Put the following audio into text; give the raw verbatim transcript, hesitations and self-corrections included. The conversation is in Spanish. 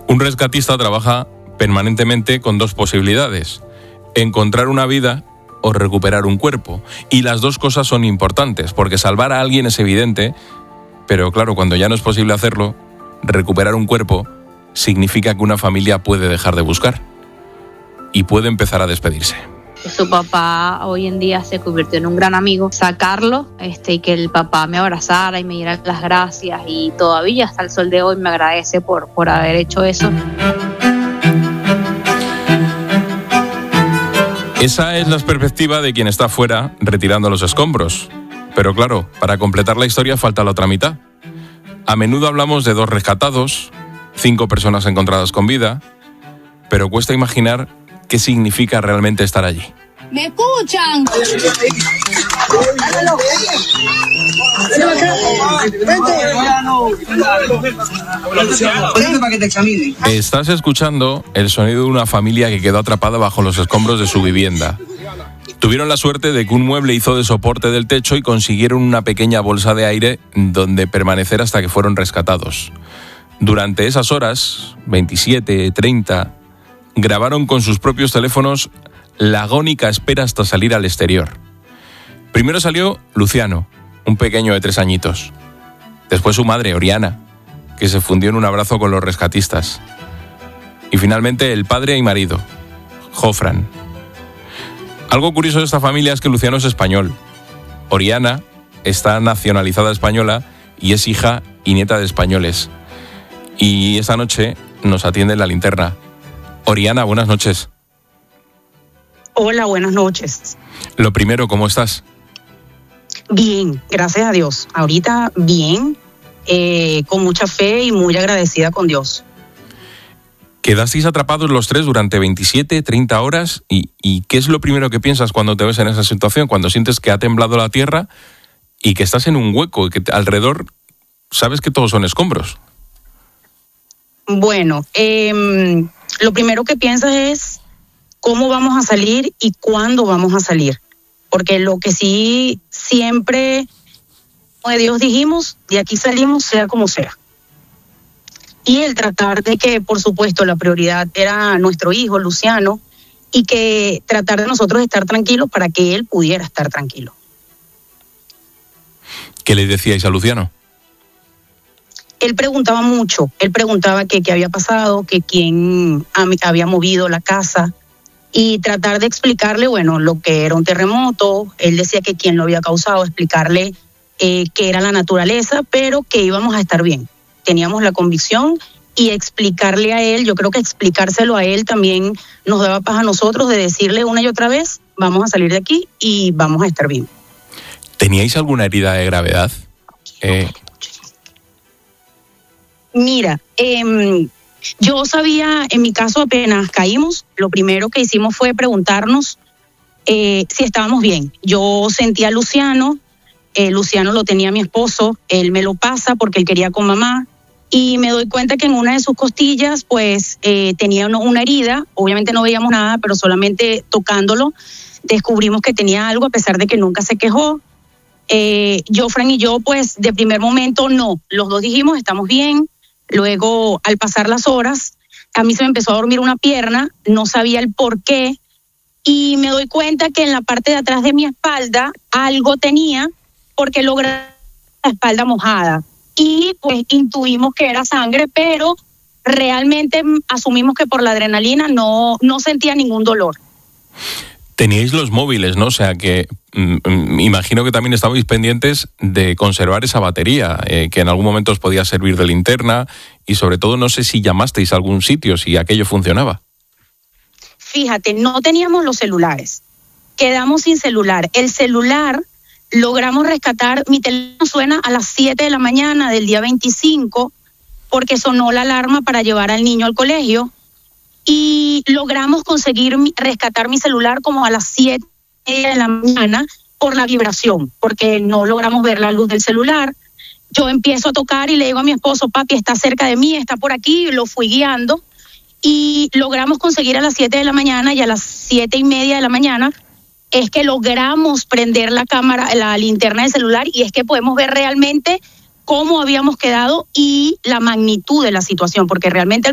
Un rescatista trabaja permanentemente con dos posibilidades: encontrar una vida o recuperar un cuerpo. Y las dos cosas son importantes, porque salvar a alguien es evidente, pero claro, cuando ya no es posible hacerlo, recuperar un cuerpo significa que una familia puede dejar de buscar y puede empezar a despedirse. Su papá hoy en día se convirtió en un gran amigo. Sacarlo este, y que el papá me abrazara y me diera las gracias, y todavía hasta el sol de hoy me agradece por, por haber hecho eso. Esa es la perspectiva de quien está fuera retirando los escombros. Pero claro, para completar la historia falta la otra mitad. A menudo hablamos de dos rescatados, cinco personas encontradas con vida, pero cuesta imaginar qué significa realmente estar allí. ¿Me escuchan? Estás escuchando el sonido de una familia que quedó atrapada bajo los escombros de su vivienda. Tuvieron la suerte de que un mueble hizo de soporte del techo y consiguieron una pequeña bolsa de aire donde permanecer hasta que fueron rescatados. Durante esas horas, veintisiete, treinta, grabaron con sus propios teléfonos la agónica espera hasta salir al exterior. Primero salió Luciano, un pequeño de tres añitos. Después su madre, Oriana, que se fundió en un abrazo con los rescatistas. Y finalmente el padre y marido, Jofran. Algo curioso de esta familia es que Luciano es español. Oriana está nacionalizada española y es hija y nieta de españoles. Y esta noche nos atiende en la linterna. Oriana, buenas noches. Hola, buenas noches. Lo primero, ¿cómo estás? Bien, gracias a Dios. Ahorita bien, eh, con mucha fe y muy agradecida con Dios. Quedasteis atrapados los tres durante veintisiete, treinta horas y, y ¿qué es lo primero que piensas cuando te ves en esa situación? Cuando sientes que ha temblado la tierra y que estás en un hueco y que alrededor sabes que todos son escombros. Bueno, eh, lo primero que piensas es cómo vamos a salir y cuándo vamos a salir. Porque lo que sí siempre, como de Dios dijimos, de aquí salimos sea como sea. Y el tratar de que, por supuesto, la prioridad era nuestro hijo, Luciano, y que tratar de nosotros estar tranquilos para que él pudiera estar tranquilo. ¿Qué le decíais a Luciano? Él preguntaba mucho, él preguntaba que qué había pasado, que quién había movido la casa, y tratar de explicarle, bueno, lo que era un terremoto. Él decía que quién lo había causado, explicarle eh, qué era la naturaleza, pero que íbamos a estar bien. Teníamos la convicción, y explicarle a él, yo creo que explicárselo a él también nos daba paz a nosotros de decirle una y otra vez, vamos a salir de aquí y vamos a estar bien. ¿Teníais alguna herida de gravedad? Eh... Mira, eh, yo sabía, en mi caso apenas caímos, lo primero que hicimos fue preguntarnos eh, si estábamos bien. Yo sentía a Luciano, eh, Luciano lo tenía mi esposo, él me lo pasa porque él quería con mamá, y me doy cuenta que en una de sus costillas pues eh, tenía una herida. Obviamente no veíamos nada, pero solamente tocándolo descubrimos que tenía algo, a pesar de que nunca se quejó. Eh, Jofran y yo pues de primer momento no, los dos dijimos estamos bien. Luego, al pasar las horas, a mí se me empezó a dormir una pierna, no sabía el por qué, y me doy cuenta que en la parte de atrás de mi espalda algo tenía, porque logré la espalda mojada. Y pues intuimos que era sangre, pero realmente asumimos que por la adrenalina no, no sentía ningún dolor. Teníais los móviles, ¿no? O sea que mm, imagino que también estabais pendientes de conservar esa batería, eh, que en algún momento os podía servir de linterna, y sobre todo no sé si llamasteis a algún sitio, si aquello funcionaba. Fíjate, no teníamos los celulares, quedamos sin celular. El celular logramos rescatar, mi teléfono suena a las siete de la mañana del día veinticinco, porque sonó la alarma para llevar al niño al colegio. Y logramos conseguir rescatar mi celular como a las siete de la mañana por la vibración, porque no logramos ver la luz del celular. Yo empiezo a tocar y le digo a mi esposo, papi, está cerca de mí, está por aquí, y lo fui guiando. Y logramos conseguir a las siete de la mañana, y a las siete y media de la mañana es que logramos prender la cámara, la linterna del celular, y es que podemos ver realmente cómo habíamos quedado y la magnitud de la situación, porque realmente